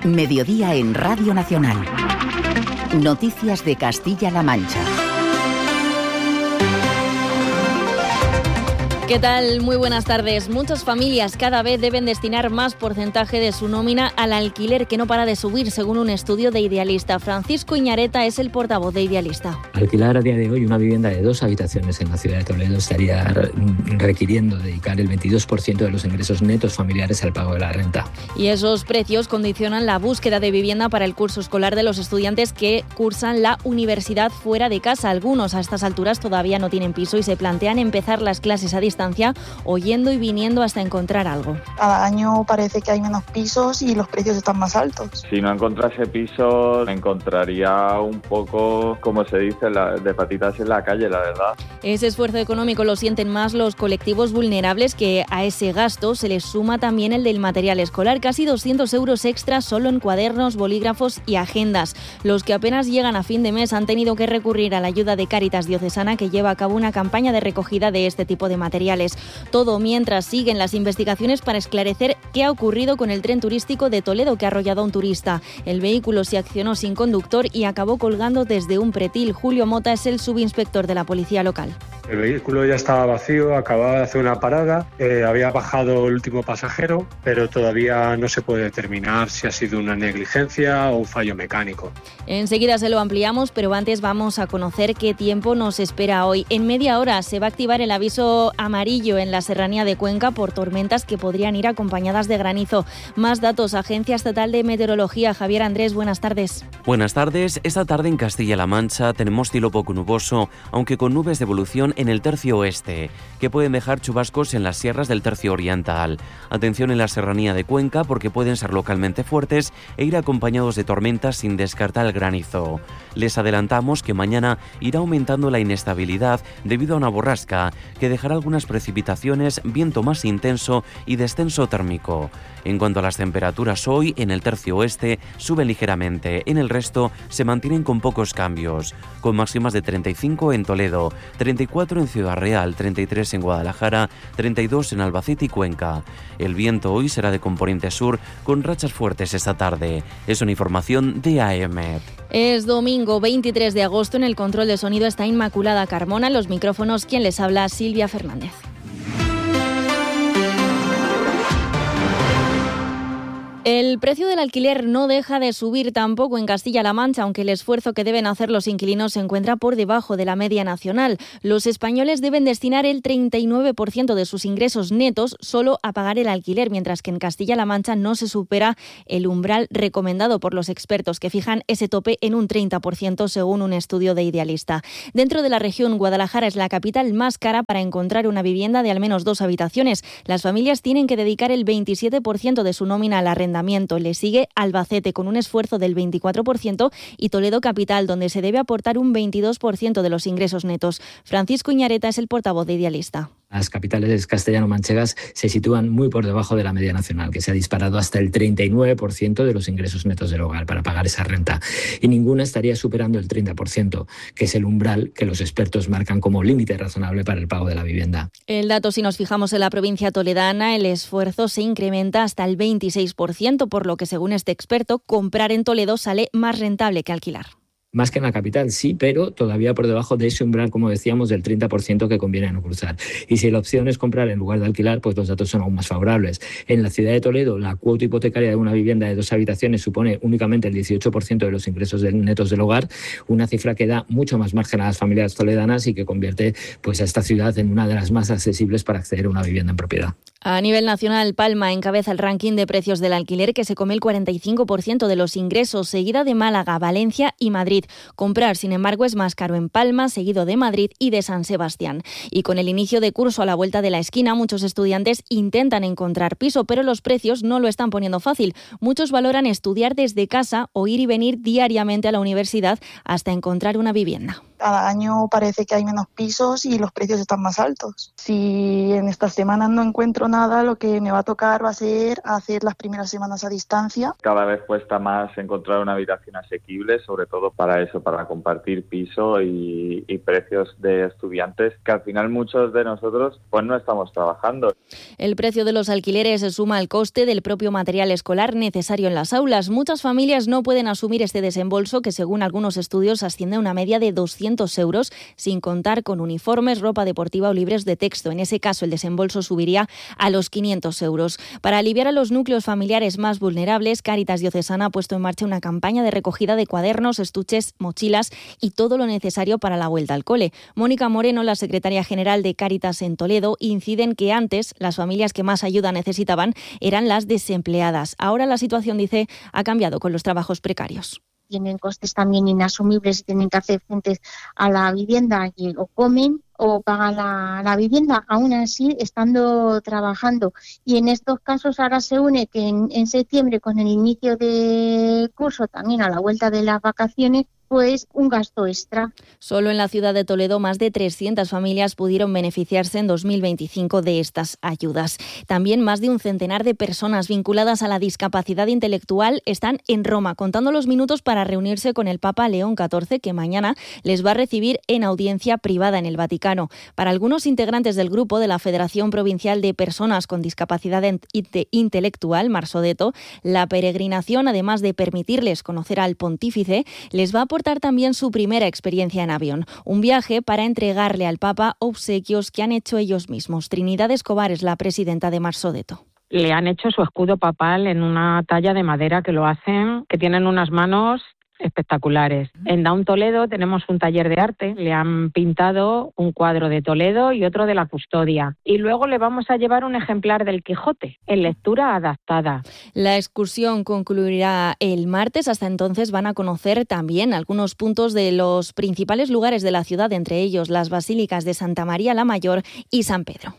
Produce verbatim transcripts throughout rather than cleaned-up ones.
Mediodía en Radio Nacional. Noticias de Castilla-La Mancha. ¿Qué tal? Muy buenas tardes. Muchas familias cada vez deben destinar más porcentaje de su nómina al alquiler, que no para de subir, según un estudio de Idealista. Francisco Iñareta es el portavoz de Idealista. Alquilar a día de hoy una vivienda de dos habitaciones en la ciudad de Toledo estaría requiriendo dedicar el veintidós por ciento de los ingresos netos familiares al pago de la renta. Y esos precios condicionan la búsqueda de vivienda para el curso escolar de los estudiantes que cursan la universidad fuera de casa. Algunos a estas alturas todavía no tienen piso y se plantean empezar las clases a distancia o yendo y viniendo hasta encontrar algo. Cada año parece que hay menos pisos y los precios están más altos. Si no encontrase piso, me encontraría un poco, como se dice, la, de patitas en la calle, la verdad. Ese esfuerzo económico lo sienten más los colectivos vulnerables, que a ese gasto se les suma también el del material escolar, casi doscientos euros extra solo en cuadernos, bolígrafos y agendas. Los que apenas llegan a fin de mes han tenido que recurrir a la ayuda de Cáritas Diocesana, que lleva a cabo una campaña de recogida de este tipo de material. Todo mientras siguen las investigaciones para esclarecer qué ha ocurrido con el tren turístico de Toledo que ha arrollado a un turista. El vehículo se accionó sin conductor y acabó colgando desde un pretil. Julio Mota es el subinspector de la policía local. El vehículo ya estaba vacío, acababa de hacer una parada, eh, había bajado el último pasajero, pero todavía no se puede determinar si ha sido una negligencia o un fallo mecánico. Enseguida se lo ampliamos, pero antes vamos a conocer qué tiempo nos espera hoy. En media hora se va a activar el aviso amarillo en la serranía de Cuenca por tormentas que podrían ir acompañadas de granizo. Más datos, Agencia Estatal de Meteorología. Javier Andrés, buenas tardes. Buenas tardes. Esta tarde en Castilla-La Mancha tenemos cielo poco nuboso, aunque con nubes de evolución en el tercio oeste, que pueden dejar chubascos en las sierras del tercio oriental. Atención en la serranía de Cuenca, porque pueden ser localmente fuertes e ir acompañados de tormentas sin descartar el granizo. Les adelantamos que mañana irá aumentando la inestabilidad debido a una borrasca que dejará algunas precipitaciones, viento más intenso y descenso térmico. En cuanto a las temperaturas, hoy en el tercio oeste suben ligeramente, en el resto se mantienen con pocos cambios, con máximas de treinta y cinco en Toledo, treinta y cuatro en Ciudad Real, treinta y tres en Guadalajara, treinta y dos en Albacete y Cuenca. El viento hoy será de componente sur con rachas fuertes esta tarde. Es una información de A E M E T. Es domingo veintitrés de agosto. En el control de sonido está Inmaculada Carmona. En los micrófonos, quien les habla, Silvia Fernández. El precio del alquiler no deja de subir tampoco en Castilla-La Mancha, aunque el esfuerzo que deben hacer los inquilinos se encuentra por debajo de la media nacional. Los españoles deben destinar el treinta y nueve por ciento de sus ingresos netos solo a pagar el alquiler, mientras que en Castilla-La Mancha no se supera el umbral recomendado por los expertos, que fijan ese tope en un treinta por ciento según un estudio de Idealista. Dentro de la región, Guadalajara es la capital más cara para encontrar una vivienda de al menos dos habitaciones. Las familias tienen que dedicar el veintisiete por ciento de su nómina al arrendamiento. Le sigue Albacete con un esfuerzo del veinticuatro por ciento y Toledo capital, donde se debe aportar un veintidós por ciento de los ingresos netos. Francisco Iñareta es el portavoz de Idealista. Las capitales castellano-manchegas se sitúan muy por debajo de la media nacional, que se ha disparado hasta el treinta y nueve por ciento de los ingresos netos del hogar para pagar esa renta. Y ninguna estaría superando el treinta por ciento, que es el umbral que los expertos marcan como límite razonable para el pago de la vivienda. El dato, si nos fijamos en la provincia toledana, el esfuerzo se incrementa hasta el veintiséis por ciento, por lo que, según este experto, comprar en Toledo sale más rentable que alquilar. Más que en la capital, sí, pero todavía por debajo de ese umbral, como decíamos, del treinta por ciento que conviene no cruzar. Y si la opción es comprar en lugar de alquilar, pues los datos son aún más favorables. En la ciudad de Toledo, la cuota hipotecaria de una vivienda de dos habitaciones supone únicamente el dieciocho por ciento de los ingresos netos del hogar, una cifra que da mucho más margen a las familias toledanas y que convierte pues, a esta ciudad en una de las más accesibles para acceder a una vivienda en propiedad. A nivel nacional, Palma encabeza el ranking de precios del alquiler, que se come el cuarenta y cinco por ciento de los ingresos, seguida de Málaga, Valencia y Madrid. Comprar, sin embargo, es más caro en Palma, seguido de Madrid y de San Sebastián. Y con el inicio de curso a la vuelta de la esquina, muchos estudiantes intentan encontrar piso, pero los precios no lo están poniendo fácil. Muchos valoran estudiar desde casa o ir y venir diariamente a la universidad hasta encontrar una vivienda. Cada año parece que hay menos pisos y los precios están más altos. Si en estas semanas no encuentro nada, lo que me va a tocar va a ser hacer las primeras semanas a distancia. Cada vez cuesta más encontrar una habitación asequible, sobre todo para eso, para compartir piso y, y precios de estudiantes, que al final muchos de nosotros pues no estamos trabajando. El precio de los alquileres se suma al coste del propio material escolar necesario en las aulas. Muchas familias no pueden asumir este desembolso, que según algunos estudios asciende a una media de doscientos euros, sin contar con uniformes, ropa deportiva o libros de texto. En ese caso, el desembolso subiría a los quinientos euros. Para aliviar a los núcleos familiares más vulnerables, Cáritas Diocesana ha puesto en marcha una campaña de recogida de cuadernos, estuches, mochilas y todo lo necesario para la vuelta al cole. Mónica Moreno, la secretaria general de Cáritas en Toledo, incide en que antes las familias que más ayuda necesitaban eran las desempleadas. Ahora la situación, dice, ha cambiado con los trabajos precarios. Tienen costes también inasumibles y tienen que hacer frente a la vivienda y o comen o pagan la, la vivienda, aún así estando trabajando. Y en estos casos ahora se une que en, en septiembre, con el inicio de curso, también a la vuelta de las vacaciones, pues un gasto extra. Solo en la ciudad de Toledo más de trescientas familias pudieron beneficiarse en dos mil veinticinco de estas ayudas. También más de un centenar de personas vinculadas a la discapacidad intelectual están en Roma, contando los minutos para reunirse con el Papa León catorce, que mañana les va a recibir en audiencia privada en el Vaticano. Para algunos integrantes del grupo de la Federación Provincial de Personas con Discapacidad Intelectual, Marsodeto, la peregrinación, además de permitirles conocer al pontífice, les va a aportar también su primera experiencia en avión, un viaje para entregarle al Papa obsequios que han hecho ellos mismos. Trinidad Escobar es la presidenta de Marsodeto. Le han hecho su escudo papal en una talla de madera que lo hacen, que tienen unas manos espectaculares. En Down Toledo tenemos un taller de arte, le han pintado un cuadro de Toledo y otro de la Custodia. Y luego le vamos a llevar un ejemplar del Quijote, en lectura adaptada. La excursión concluirá el martes. Hasta entonces van a conocer también algunos puntos de los principales lugares de la ciudad, entre ellos las basílicas de Santa María la Mayor y San Pedro.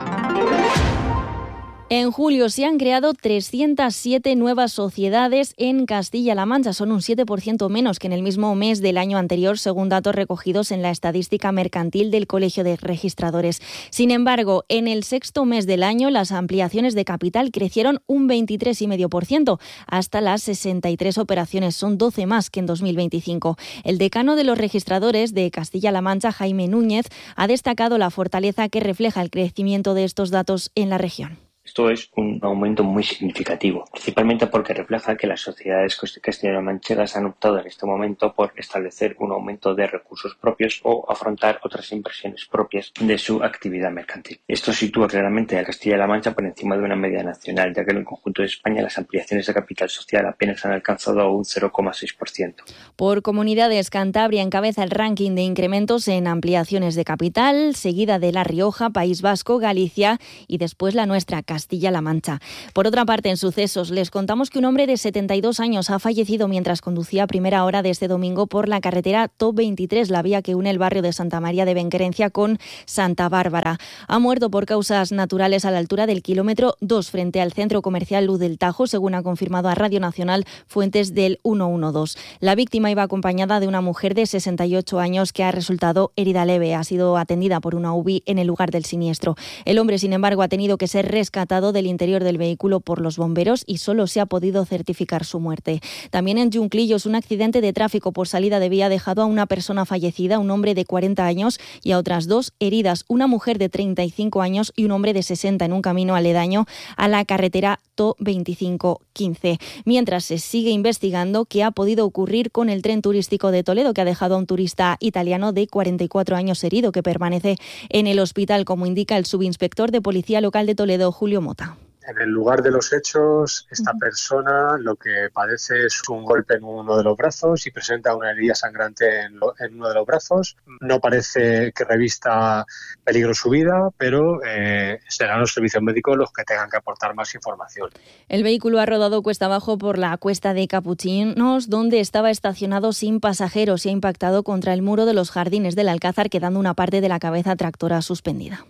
En julio se han creado trescientas siete nuevas sociedades en Castilla-La Mancha. Son un siete por ciento menos que en el mismo mes del año anterior, según datos recogidos en la estadística mercantil del Colegio de Registradores. Sin embargo, en el sexto mes del año, las ampliaciones de capital crecieron un veintitrés coma cinco por ciento, hasta las sesenta y tres operaciones. Son doce más que en dos mil veinticinco. El decano de los registradores de Castilla-La Mancha, Jaime Núñez, ha destacado la fortaleza que refleja el crecimiento de estos datos en la región. Esto es un aumento muy significativo, principalmente porque refleja que las sociedades castellano-manchegas han optado en este momento por establecer un aumento de recursos propios o afrontar otras inversiones propias de su actividad mercantil. Esto sitúa claramente a Castilla-La Mancha por encima de una media nacional, ya que en el conjunto de España las ampliaciones de capital social apenas han alcanzado un cero coma seis por ciento. Por comunidades, Cantabria encabeza el ranking de incrementos en ampliaciones de capital, seguida de La Rioja, País Vasco, Galicia y después la nuestra, Castilla-La Mancha. Por otra parte, en sucesos, les contamos que un hombre de setenta y dos años ha fallecido mientras conducía a primera hora de este domingo por la carretera Top veintitrés, la vía que une el barrio de Santa María de Benquerencia con Santa Bárbara. Ha muerto por causas naturales a la altura del kilómetro dos, frente al centro comercial Luz del Tajo, según ha confirmado a Radio Nacional fuentes del ciento doce. La víctima iba acompañada de una mujer de sesenta y ocho años que ha resultado herida leve. Ha sido atendida por una U B I en el lugar del siniestro. El hombre, sin embargo, ha tenido que ser rescatado del interior del vehículo por los bomberos y solo se ha podido certificar su muerte. También en Junclillos, un accidente de tráfico por salida de vía ha dejado a una persona fallecida, un hombre de cuarenta años, y a otras dos heridas, una mujer de treinta y cinco años y un hombre de sesenta, en un camino aledaño a la carretera T O veinticinco quince. Mientras se sigue investigando qué ha podido ocurrir con el tren turístico de Toledo, que ha dejado a un turista italiano de cuarenta y cuatro años herido, que permanece en el hospital, como indica el subinspector de Policía Local de Toledo, Julio Mota. En el lugar de los hechos, esta persona lo que padece es un golpe en uno de los brazos y presenta una herida sangrante en, lo, en uno de los brazos. No parece que revista peligro su vida, pero eh, serán los servicios médicos los que tengan que aportar más información. El vehículo ha rodado cuesta abajo por la cuesta de Capuchinos, donde estaba estacionado sin pasajeros, y ha impactado contra el muro de los jardines del Alcázar, quedando una parte de la cabeza tractora suspendida.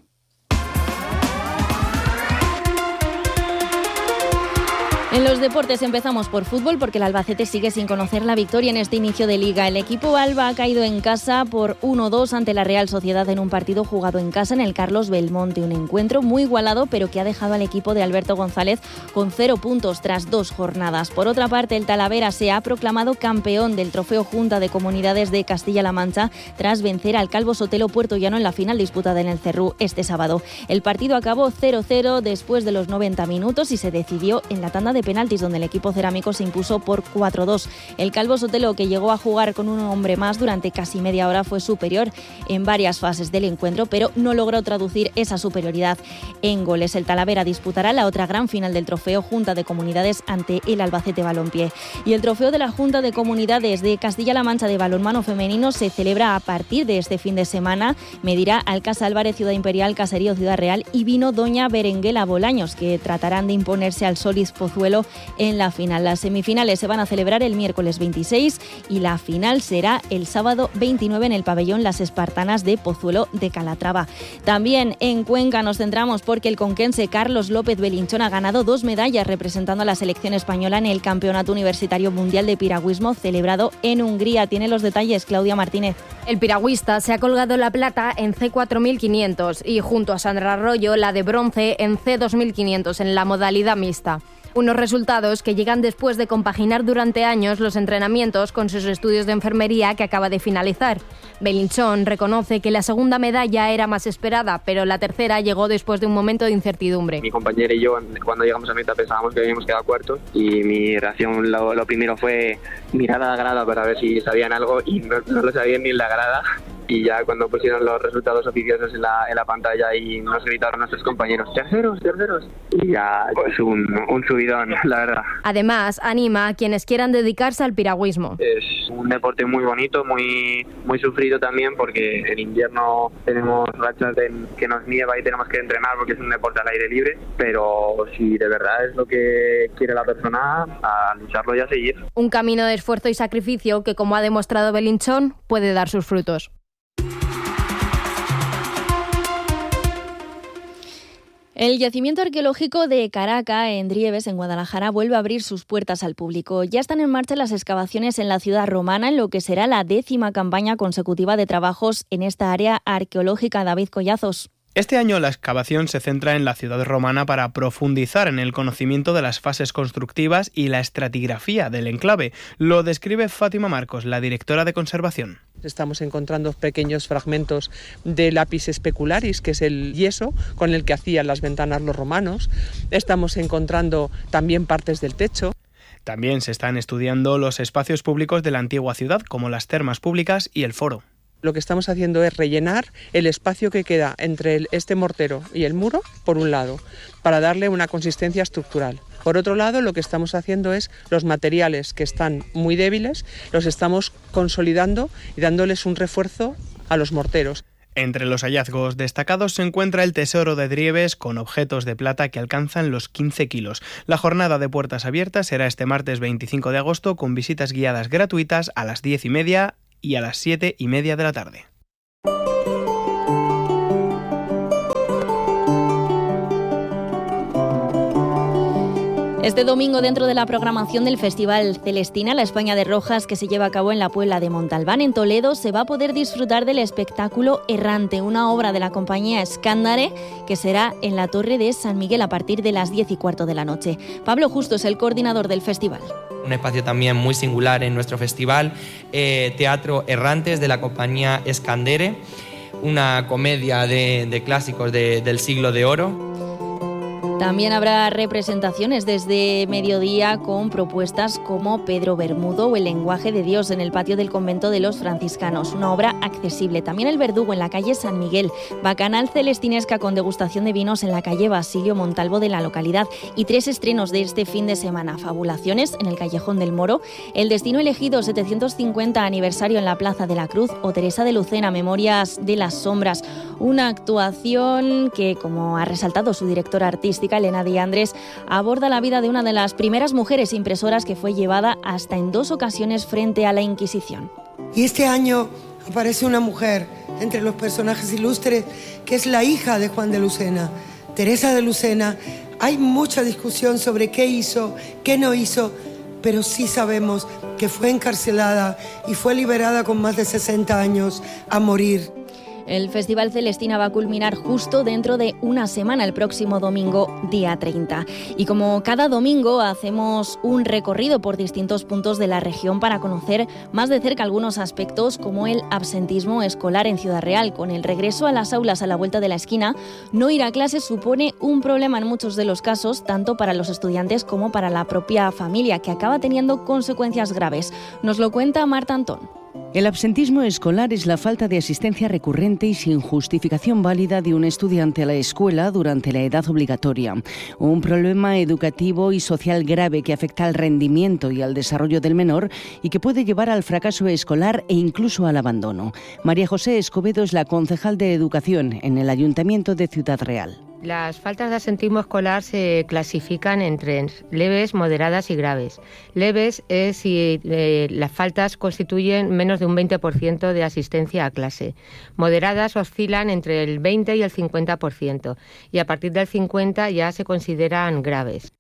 En los deportes empezamos por fútbol porque el Albacete sigue sin conocer la victoria en este inicio de liga. El equipo alba ha caído en casa por uno dos ante la Real Sociedad en un partido jugado en casa en el Carlos Belmonte. Un encuentro muy igualado pero que ha dejado al equipo de Alberto González con cero puntos tras dos jornadas. Por otra parte, el Talavera se ha proclamado campeón del Trofeo Junta de Comunidades de Castilla-La Mancha tras vencer al Calvo Sotelo Puertollano en la final disputada en el Cerrú este sábado. El partido acabó cero cero después de los noventa minutos y se decidió en la tanda de penaltis donde el equipo cerámico se impuso por cuatro dos. El Calvo Sotelo, que llegó a jugar con un hombre más durante casi media hora, fue superior en varias fases del encuentro, pero no logró traducir esa superioridad en goles. El Talavera disputará la otra gran final del Trofeo Junta de Comunidades ante el Albacete Balompié. Y el Trofeo de la Junta de Comunidades de Castilla-La Mancha de balonmano femenino se celebra a partir de este fin de semana. Medirá Alcázar Álvarez, Ciudad Imperial, Caserío, Ciudad Real y Vino Doña Berenguela Bolaños, que tratarán de imponerse al Solís Pozuelo en la final. Las semifinales se van a celebrar el miércoles veintiséis y la final será el sábado veintinueve en el pabellón Las Espartanas de Pozuelo de Calatrava. También en Cuenca nos centramos porque el conquense Carlos López Belinchón ha ganado dos medallas representando a la selección española en el Campeonato Universitario Mundial de Piragüismo celebrado en Hungría. Tiene los detalles Claudia Martínez. El piragüista se ha colgado la plata en C cuatro mil quinientos y junto a Sandra Arroyo la de bronce en C dos mil quinientos en la modalidad mixta. Unos resultados que llegan después de compaginar durante años los entrenamientos con sus estudios de enfermería que acaba de finalizar. Belinchón reconoce que la segunda medalla era más esperada, pero la tercera llegó después de un momento de incertidumbre. Mi compañera y yo, cuando llegamos a meta, pensábamos que habíamos quedado cuartos y mi reacción lo, lo primero fue mirar a la grada para ver si sabían algo y no, no lo sabían ni en la grada. Y ya cuando pusieron los resultados oficiosos en la, en la pantalla y nos gritaron nuestros compañeros, terceros, terceros, y ya pues un, un subidón, la verdad. Además, anima a quienes quieran dedicarse al piragüismo. Es un deporte muy bonito, muy, muy sufrido también, porque en invierno tenemos rachas de, que nos nieva y tenemos que entrenar porque es un deporte al aire libre, pero si de verdad es lo que quiere la persona, a lucharlo y a seguir. Un camino de esfuerzo y sacrificio que, como ha demostrado Belinchón, puede dar sus frutos. El yacimiento arqueológico de Caraca, en Drieves, en Guadalajara, vuelve a abrir sus puertas al público. Ya están en marcha las excavaciones en la ciudad romana, en lo que será la décima campaña consecutiva de trabajos en esta área arqueológica. David Collazos. Este año la excavación se centra en la ciudad romana para profundizar en el conocimiento de las fases constructivas y la estratigrafía del enclave. Lo describe Fátima Marcos, la directora de conservación. Estamos encontrando pequeños fragmentos de lapis specularis, que es el yeso con el que hacían las ventanas los romanos. Estamos encontrando también partes del techo. También se están estudiando los espacios públicos de la antigua ciudad, como las termas públicas y el foro. Lo que estamos haciendo es rellenar el espacio que queda entre el, este mortero y el muro, por un lado, para darle una consistencia estructural. Por otro lado, lo que estamos haciendo es los materiales que están muy débiles, los estamos consolidando y dándoles un refuerzo a los morteros. Entre los hallazgos destacados se encuentra el tesoro de Drieves con objetos de plata que alcanzan los quince kilos. La jornada de puertas abiertas será este martes veinticinco de agosto con visitas guiadas gratuitas a las diez y media y a las siete y media de la tarde. Este domingo, dentro de la programación del Festival Celestina, la España de Rojas, que se lleva a cabo en la Puebla de Montalbán, en Toledo, se va a poder disfrutar del espectáculo Errante, una obra de la compañía Escándare, que será en la Torre de San Miguel a partir de las diez y cuarto de la noche. Pablo Justo es el coordinador del festival. Un espacio también muy singular en nuestro festival, eh, Teatro Errantes de la compañía Escándare, una comedia de, de clásicos de, del siglo de oro. También habrá representaciones desde mediodía con propuestas como Pedro Bermudo o El lenguaje de Dios en el patio del convento de los franciscanos, una obra accesible. También El verdugo en la calle San Miguel, bacanal celestinesca con degustación de vinos en la calle Basilio Montalvo de la localidad y tres estrenos de este fin de semana: Fabulaciones en el Callejón del Moro, El destino elegido setecientos cincuenta aniversario en la Plaza de la Cruz o Teresa de Lucena, Memorias de las sombras. Una actuación que, como ha resaltado su directora artística, Elena Diandres, aborda la vida de una de las primeras mujeres impresoras que fue llevada hasta en dos ocasiones frente a la Inquisición. Y este año aparece una mujer entre los personajes ilustres que es la hija de Juan de Lucena. Teresa de Lucena Hay mucha discusión sobre qué hizo, qué no hizo, pero sí sabemos que fue encarcelada y fue liberada con más de sesenta años a morir. El Festival Celestina va a culminar justo dentro de una semana, el próximo domingo, día treinta. Y como cada domingo hacemos un recorrido por distintos puntos de la región para conocer más de cerca algunos aspectos como el absentismo escolar en Ciudad Real. Con el regreso a las aulas a la vuelta de la esquina, no ir a clase supone un problema en muchos de los casos, tanto para los estudiantes como para la propia familia, que acaba teniendo consecuencias graves. Nos lo cuenta Marta Antón. El absentismo escolar es la falta de asistencia recurrente y sin justificación válida de un estudiante a la escuela durante la edad obligatoria. Un problema educativo y social grave que afecta al rendimiento y al desarrollo del menor y que puede llevar al fracaso escolar e incluso al abandono. María José Escobedo es la concejal de Educación en el Ayuntamiento de Ciudad Real. Las faltas de asentismo escolar se clasifican entre leves, moderadas y graves. Leves es si eh, las faltas constituyen menos de un veinte por ciento de asistencia a clase. Moderadas oscilan entre el veinte y el cincuenta por ciento y a partir del cincuenta por ciento ya se consideran graves.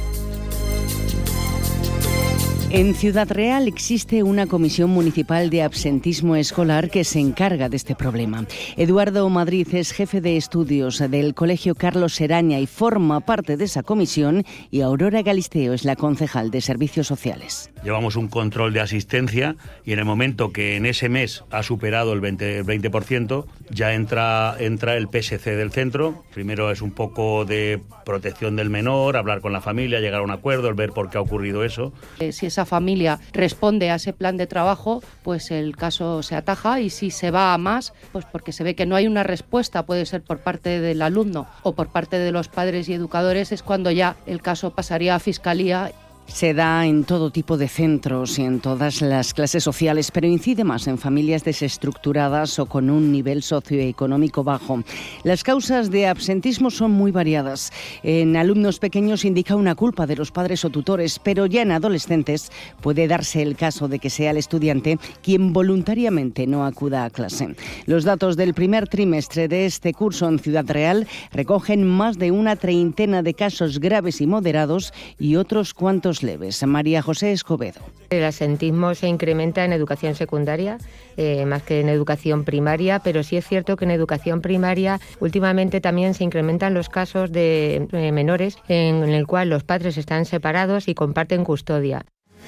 En Ciudad Real existe una comisión municipal de absentismo escolar que se encarga de este problema. Eduardo Madrid es jefe de estudios del Colegio Carlos Seraña y forma parte de esa comisión, y Aurora Galisteo es la concejal de Servicios Sociales. Llevamos un control de asistencia y en el momento que en ese mes ha superado el veinte por ciento ya entra, entra el P S C del centro. Primero es un poco de protección del menor, hablar con la familia, llegar a un acuerdo, el ver por qué ha ocurrido eso. Eh, si esa familia responde a ese plan de trabajo, pues el caso se ataja, y si se va a más, pues porque se ve que no hay una respuesta, puede ser por parte del alumno o por parte de los padres y educadores, es cuando ya el caso pasaría a Fiscalía. Se da en todo tipo de centros y en todas las clases sociales, pero incide más en familias desestructuradas o con un nivel socioeconómico bajo. Las causas de absentismo son muy variadas. En alumnos pequeños indica una culpa de los padres o tutores, pero ya en adolescentes puede darse el caso de que sea el estudiante quien voluntariamente no acuda a clase. Los datos del primer trimestre de este curso en Ciudad Real recogen más de una treintena de casos graves y moderados y otros cuantos leves. María José Escobedo. El asentismo se incrementa en educación secundaria, eh, más que en educación primaria, pero sí es cierto que en educación primaria últimamente también se incrementan los casos de eh, menores en, en el cual los padres están separados y comparten custodia.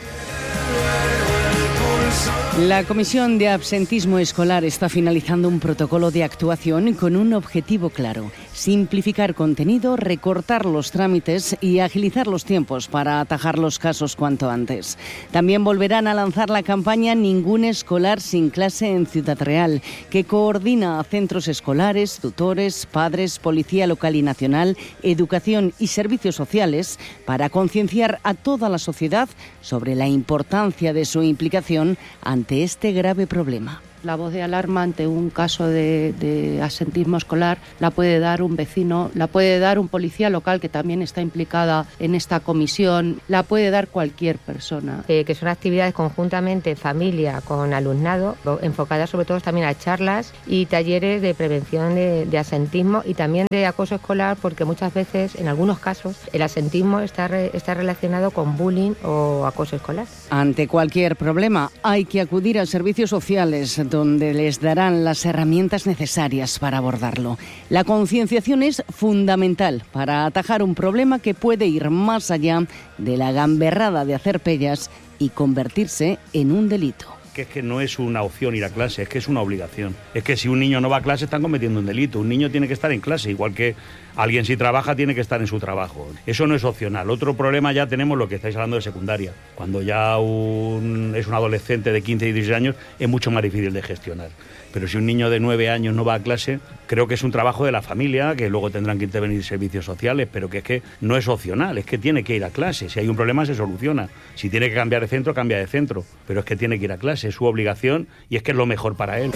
La Comisión de Absentismo Escolar está finalizando un protocolo de actuación con un objetivo claro: simplificar contenido, recortar los trámites y agilizar los tiempos para atajar los casos cuanto antes. También volverán a lanzar la campaña Ningún escolar sin clase en Ciudad Real, que coordina a centros escolares, tutores, padres, Policía Local y Nacional, Educación y Servicios Sociales, para concienciar a toda la sociedad sobre la importancia de su implicación ante este grave problema. La voz de alarma ante un caso de, de asentismo escolar la puede dar un vecino, la puede dar un policía local que también está implicada en esta comisión, la puede dar cualquier persona. Eh, que son actividades conjuntamente familia con alumnado, enfocadas sobre todo también a charlas y talleres de prevención de, de asentismo y también de acoso escolar, porque muchas veces, en algunos casos, el asentismo está, re, está relacionado con bullying o acoso escolar. Ante cualquier problema hay que acudir a servicios sociales, donde les darán las herramientas necesarias para abordarlo. La concienciación es fundamental para atajar un problema que puede ir más allá de la gamberrada de hacer pellas y convertirse en un delito. Que es que no es una opción ir a clase, es que es una obligación. Es que si un niño no va a clase están cometiendo un delito. Un niño tiene que estar en clase, igual que alguien si trabaja tiene que estar en su trabajo. Eso no es opcional. Otro problema ya tenemos lo que estáis hablando de secundaria. Cuando ya un, es un adolescente de quince y dieciséis años es mucho más difícil de gestionar. Pero si un niño de nueve años no va a clase, creo que es un trabajo de la familia, que luego tendrán que intervenir servicios sociales, pero que es que no es opcional, es que tiene que ir a clase. Si hay un problema se soluciona. Si tiene que cambiar de centro, cambia de centro. Pero es que tiene que ir a clase, es su obligación y es que es lo mejor para él.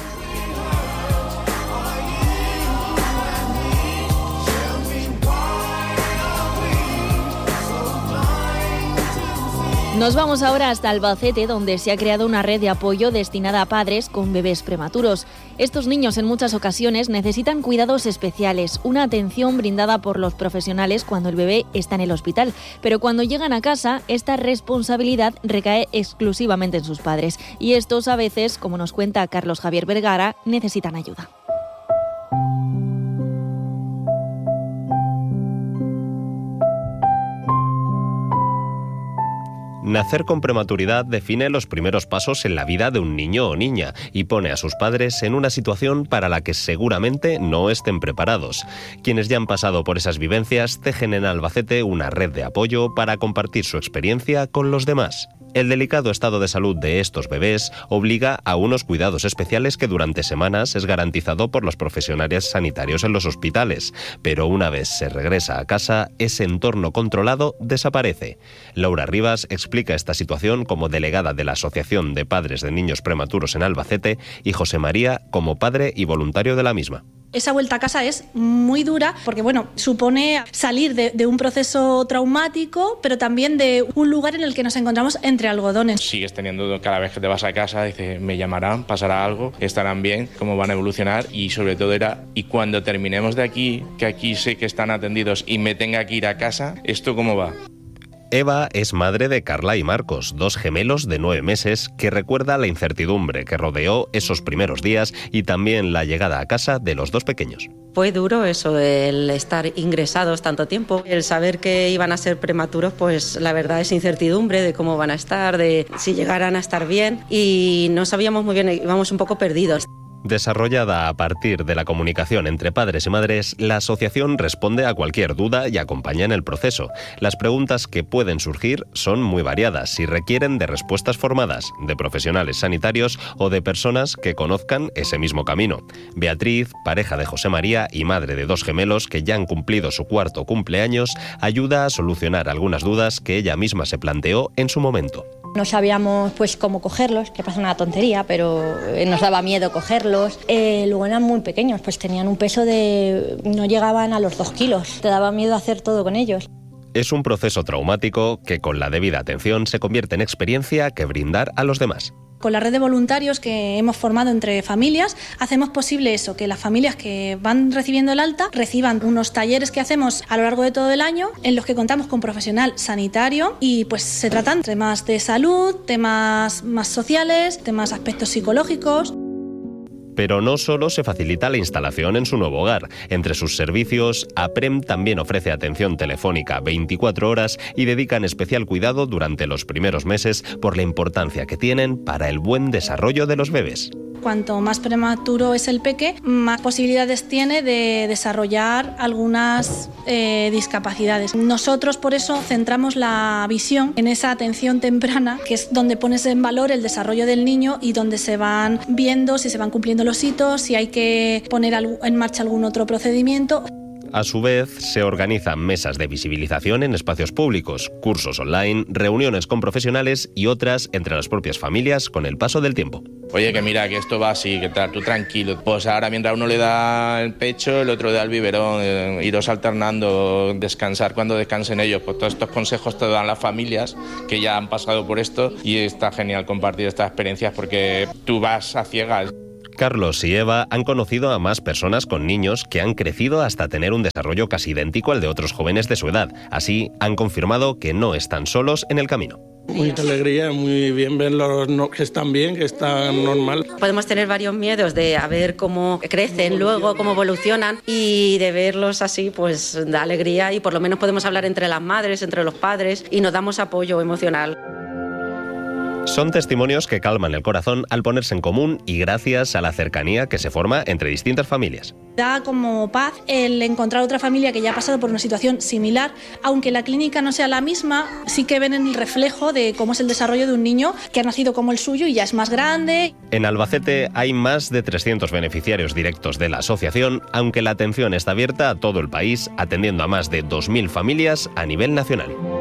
Nos vamos ahora hasta Albacete, donde se ha creado una red de apoyo destinada a padres con bebés prematuros. Estos niños en muchas ocasiones necesitan cuidados especiales, una atención brindada por los profesionales cuando el bebé está en el hospital. Pero cuando llegan a casa, esta responsabilidad recae exclusivamente en sus padres. Y estos a veces, como nos cuenta Carlos Javier Vergara, necesitan ayuda. Nacer con prematuridad define los primeros pasos en la vida de un niño o niña y pone a sus padres en una situación para la que seguramente no estén preparados. Quienes ya han pasado por esas vivencias tejen en Albacete una red de apoyo para compartir su experiencia con los demás. El delicado estado de salud de estos bebés obliga a unos cuidados especiales que durante semanas es garantizado por los profesionales sanitarios en los hospitales, pero una vez se regresa a casa, ese entorno controlado desaparece. Laura Rivas explica esta situación como delegada de la Asociación de Padres de Niños Prematuros en Albacete y José María como padre y voluntario de la misma. Esa vuelta a casa es muy dura porque, bueno, supone salir de, de un proceso traumático, pero también de un lugar en el que nos encontramos entre algodones. Sigues teniendo, cada vez que te vas a casa, dices, me llamarán, pasará algo, estarán bien, cómo van a evolucionar, y sobre todo era, y cuando terminemos de aquí, que aquí sé que están atendidos y me tenga que ir a casa, ¿esto cómo va? Eva es madre de Carla y Marcos, dos gemelos de nueve meses, que recuerda la incertidumbre que rodeó esos primeros días y también la llegada a casa de los dos pequeños. Fue duro eso, el estar ingresados tanto tiempo, el saber que iban a ser prematuros, pues la verdad es incertidumbre de cómo van a estar, de si llegaran a estar bien, y no sabíamos muy bien, íbamos un poco perdidos. Desarrollada a partir de la comunicación entre padres y madres, la asociación responde a cualquier duda y acompaña en el proceso. Las preguntas que pueden surgir son muy variadas y requieren de respuestas formadas, de profesionales sanitarios o de personas que conozcan ese mismo camino. Beatriz, pareja de José María y madre de dos gemelos que ya han cumplido su cuarto cumpleaños, ayuda a solucionar algunas dudas que ella misma se planteó en su momento. No sabíamos pues cómo cogerlos, que pasa una tontería, pero nos daba miedo cogerlos. Eh, luego eran muy pequeños, pues tenían un peso de... no llegaban a los dos kilos. Te daba miedo hacer todo con ellos. Es un proceso traumático que con la debida atención se convierte en experiencia que brindar a los demás. Con la red de voluntarios que hemos formado entre familias, hacemos posible eso, que las familias que van recibiendo el alta reciban unos talleres que hacemos a lo largo de todo el año, en los que contamos con profesional sanitario y pues se tratan temas de salud, temas más sociales, temas aspectos psicológicos. Pero no solo se facilita la instalación en su nuevo hogar. Entre sus servicios, APREM también ofrece atención telefónica veinticuatro horas y dedican especial cuidado durante los primeros meses por la importancia que tienen para el buen desarrollo de los bebés. Cuanto más prematuro es el peque, más posibilidades tiene de desarrollar algunas eh, discapacidades. Nosotros por eso centramos la visión en esa atención temprana, que es donde pones en valor el desarrollo del niño y donde se van viendo si se van cumpliendo los hitos, si hay que poner en marcha algún otro procedimiento. A su vez, se organizan mesas de visibilización en espacios públicos, cursos online, reuniones con profesionales y otras entre las propias familias con el paso del tiempo. Oye, que mira, que esto va así, que tal, tú tranquilo. Pues ahora mientras uno le da el pecho, el otro le da el biberón, eh, iros alternando, descansar cuando descansen ellos. Pues todos estos consejos te dan las familias que ya han pasado por esto y está genial compartir estas experiencias porque tú vas a ciegas. Carlos y Eva han conocido a más personas con niños que han crecido hasta tener un desarrollo casi idéntico al de otros jóvenes de su edad. Así, han confirmado que no están solos en el camino. Mucha alegría, muy bien verlos no, que están bien, que están normal. Podemos tener varios miedos de a ver cómo crecen luego, cómo evolucionan, y de verlos así pues da alegría y por lo menos podemos hablar entre las madres, entre los padres y nos damos apoyo emocional. Son testimonios que calman el corazón al ponerse en común y gracias a la cercanía que se forma entre distintas familias. Da como paz el encontrar otra familia que ya ha pasado por una situación similar, aunque la clínica no sea la misma, sí que ven el reflejo de cómo es el desarrollo de un niño que ha nacido como el suyo y ya es más grande. En Albacete hay más de trescientos beneficiarios directos de la asociación, aunque la atención está abierta a todo el país, atendiendo a más de dos mil familias a nivel nacional.